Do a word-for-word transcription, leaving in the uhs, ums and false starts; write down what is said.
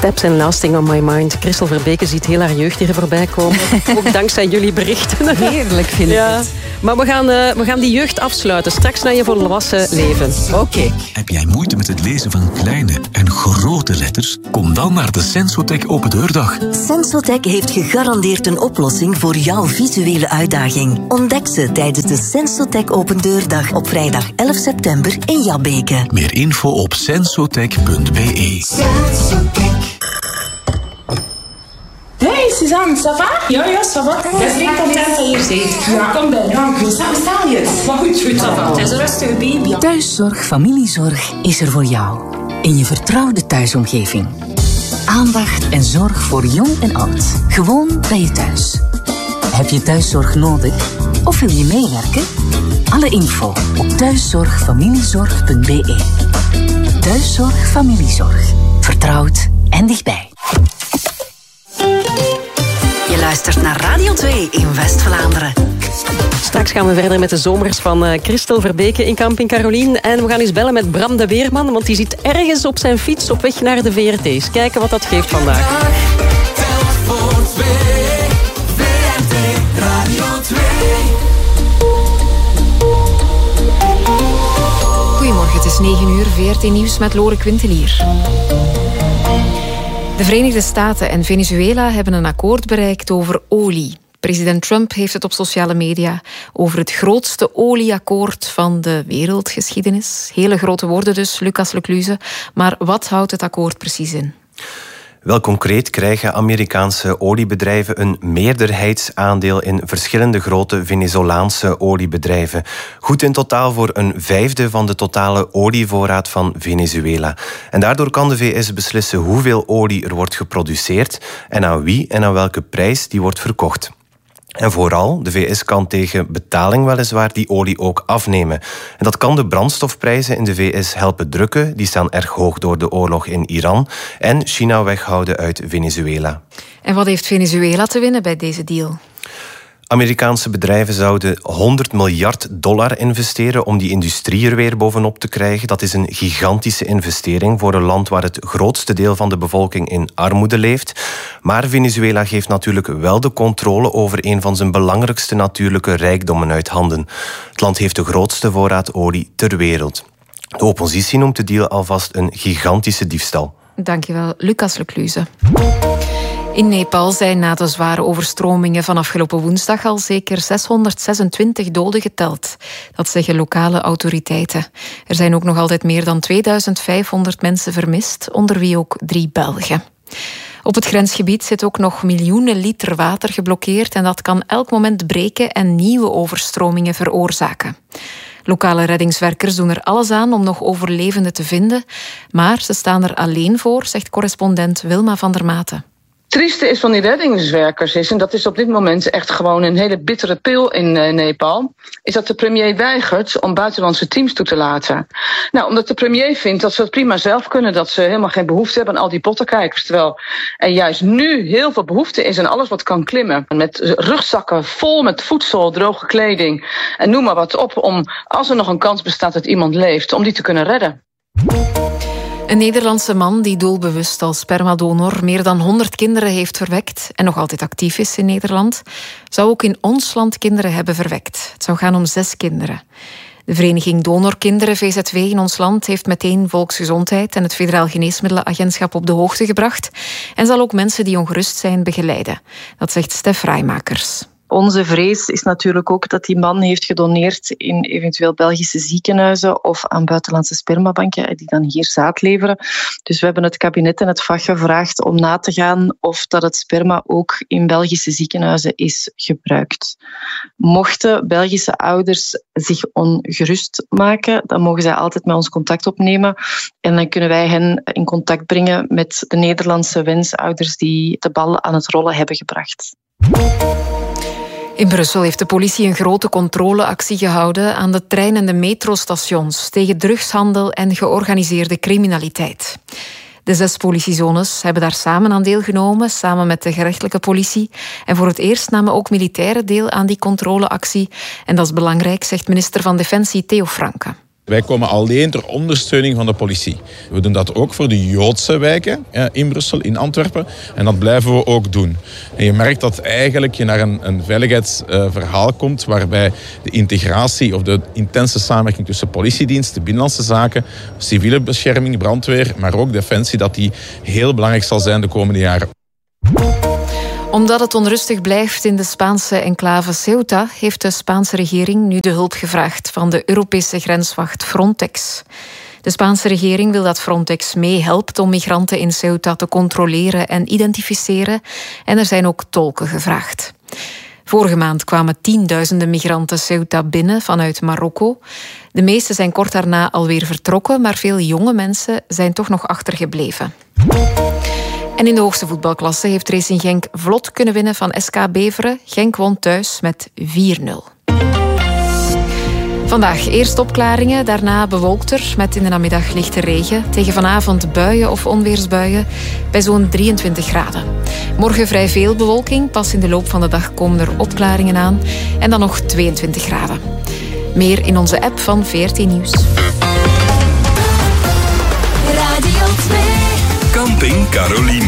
Steps and Lasting on My Mind. Christel Verbeke ziet heel haar jeugd hier voorbij komen. Ook dankzij jullie berichten. Heerlijk vind ik ja. het. Maar we gaan, uh, we gaan die jeugd afsluiten. Straks naar je volwassen leven. Oké. Okay. Heb jij moeite met het lezen van kleine en grote letters? Kom dan naar de Sensotec Open Deurdag. Sensotec heeft gegarandeerd een oplossing voor jouw visuele uitdaging. Ontdek ze tijdens de Sensotec Open Deurdag op vrijdag elf september in Jabbeke. Meer info op sensotec punt b e. Hey Suzanne, ça va? Ja, ja, ça va. Ik ben bien content dat je hier zit. Ja, kom bij. Ja, we staan je. Maar goed, goed, ça va. Het is een rustige baby. Thuiszorg, familiezorg is er voor jou. In je vertrouwde thuisomgeving. Aandacht en zorg voor jong en oud. Gewoon bij je thuis. Heb je thuiszorg nodig? Of wil je meewerken? Alle info op thuiszorg familiezorg punt b e. Thuiszorg Familiezorg. Vertrouwd en dichtbij. Je luistert naar Radio twee in West-Vlaanderen. Straks gaan we verder met de zomers van uh, Christel Verbeke in Camping Carolien. En we gaan eens bellen met Bram de Weerman, want die zit ergens op zijn fiets op weg naar de V R T. Eens kijken wat dat geeft vandaag. Goedemorgen, het is negen uur, V R T Nieuws met Lore Quintelier. De Verenigde Staten en Venezuela hebben een akkoord bereikt over olie. President Trump heeft het op sociale media over het grootste olieakkoord van de wereldgeschiedenis. Hele grote woorden dus, Lucas Lecluze. Maar wat houdt het akkoord precies in? Wel, concreet krijgen Amerikaanse oliebedrijven een meerderheidsaandeel in verschillende grote Venezolaanse oliebedrijven. Goed in totaal voor een vijfde van de totale olievoorraad van Venezuela. En daardoor kan de V S beslissen hoeveel olie er wordt geproduceerd en aan wie en aan welke prijs die wordt verkocht. En vooral, de V S kan tegen betaling weliswaar die olie ook afnemen. En dat kan de brandstofprijzen in de V S helpen drukken. Die staan erg hoog door de oorlog in Iran. En China weghouden uit Venezuela. En wat heeft Venezuela te winnen bij deze deal? Amerikaanse bedrijven zouden honderd miljard dollar investeren om die industrie er weer bovenop te krijgen. Dat is een gigantische investering voor een land waar het grootste deel van de bevolking in armoede leeft. Maar Venezuela geeft natuurlijk wel de controle over een van zijn belangrijkste natuurlijke rijkdommen uit handen. Het land heeft de grootste voorraad olie ter wereld. De oppositie noemt de deal alvast een gigantische diefstal. Dankjewel, Lucas Lecluze. In Nepal zijn na de zware overstromingen van afgelopen woensdag al zeker zeshonderdzesentwintig doden geteld. Dat zeggen lokale autoriteiten. Er zijn ook nog altijd meer dan tweeduizend vijfhonderd mensen vermist, onder wie ook drie Belgen. Op het grensgebied zit ook nog miljoenen liter water geblokkeerd en dat kan elk moment breken en nieuwe overstromingen veroorzaken. Lokale reddingswerkers doen er alles aan om nog overlevenden te vinden, maar ze staan er alleen voor, zegt correspondent Wilma van der Maten. Het trieste is van die reddingswerkers is, en dat is op dit moment echt gewoon een hele bittere pil in uh, Nepal, is dat de premier weigert om buitenlandse teams toe te laten. Nou, omdat de premier vindt dat ze het prima zelf kunnen, dat ze helemaal geen behoefte hebben aan al die pottenkijkers. Terwijl er juist nu heel veel behoefte is aan alles wat kan klimmen. Met rugzakken vol met voedsel, droge kleding en noem maar wat op, om als er nog een kans bestaat dat iemand leeft, om die te kunnen redden. Een Nederlandse man die doelbewust als spermadonor meer dan honderd kinderen heeft verwekt en nog altijd actief is in Nederland, zou ook in ons land kinderen hebben verwekt. Het zou gaan om zes kinderen. De vereniging Donorkinderen V Z W in ons land heeft meteen Volksgezondheid en het Federaal Geneesmiddelenagentschap op de hoogte gebracht en zal ook mensen die ongerust zijn begeleiden. Dat zegt Stef Rijmakers. Onze vrees is natuurlijk ook dat die man heeft gedoneerd in eventueel Belgische ziekenhuizen of aan buitenlandse spermabanken die dan hier zaad leveren. Dus we hebben het kabinet en het V A G gevraagd om na te gaan of dat het sperma ook in Belgische ziekenhuizen is gebruikt. Mochten Belgische ouders zich ongerust maken, dan mogen zij altijd met ons contact opnemen en dan kunnen wij hen in contact brengen met de Nederlandse wensouders die de bal aan het rollen hebben gebracht. In Brussel heeft de politie een grote controleactie gehouden aan de trein- en de metrostations tegen drugshandel en georganiseerde criminaliteit. De zes politiezones hebben daar samen aan deelgenomen, samen met de gerechtelijke politie. En voor het eerst namen ook militairen deel aan die controleactie. En dat is belangrijk, zegt minister van Defensie Theo Franke. Wij komen alleen ter ondersteuning van de politie. We doen dat ook voor de Joodse wijken in Brussel, in Antwerpen. En dat blijven we ook doen. En je merkt dat eigenlijk je naar een, een veiligheidsverhaal komt waarbij de integratie of de intense samenwerking tussen politiedienst, de binnenlandse zaken, civiele bescherming, brandweer, maar ook defensie, dat die heel belangrijk zal zijn de komende jaren. Omdat het onrustig blijft in de Spaanse enclave Ceuta, heeft de Spaanse regering nu de hulp gevraagd van de Europese grenswacht Frontex. De Spaanse regering wil dat Frontex meehelpt om migranten in Ceuta te controleren en identificeren. En er zijn ook tolken gevraagd. Vorige maand kwamen tienduizenden migranten Ceuta binnen vanuit Marokko. De meeste zijn kort daarna alweer vertrokken, maar veel jonge mensen zijn toch nog achtergebleven. En in de hoogste voetbalklasse heeft Racing Genk vlot kunnen winnen van S K Beveren. Genk won thuis met vier nul. Vandaag eerst opklaringen, daarna bewolkter met in de namiddag lichte regen. Tegen vanavond buien of onweersbuien bij zo'n drieëntwintig graden. Morgen vrij veel bewolking, pas in de loop van de dag komen er opklaringen aan. En dan nog tweeëntwintig graden. Meer in onze app van V R T Nieuws. Radio twee. Camping Caroline.